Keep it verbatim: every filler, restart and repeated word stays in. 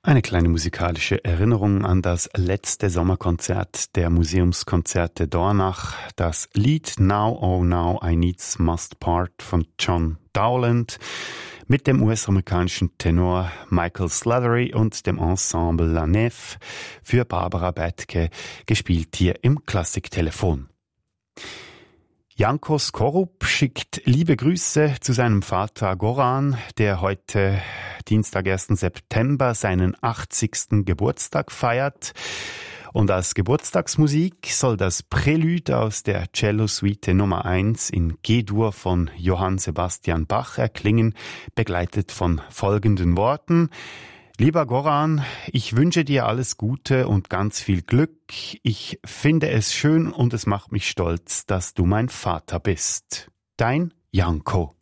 Eine kleine musikalische Erinnerung an das letzte Sommerkonzert der Museumskonzerte Dornach. Das Lied Now Oh Now I Needs Must Part von John Dowland mit dem U S-amerikanischen Tenor Michael Slattery und dem Ensemble La Nef für Barbara Bethke, gespielt hier im Klassiktelefon. Janko Skorup schickt liebe Grüße zu seinem Vater Goran, der heute Dienstag, ersten September, seinen achtzigsten Geburtstag feiert. Und als Geburtstagsmusik soll das Prälude aus der Cello-Suite Nummer eins in G-Dur von Johann Sebastian Bach erklingen, begleitet von folgenden Worten. Lieber Goran, ich wünsche dir alles Gute und ganz viel Glück. Ich finde es schön und es macht mich stolz, dass du mein Vater bist. Dein Janko.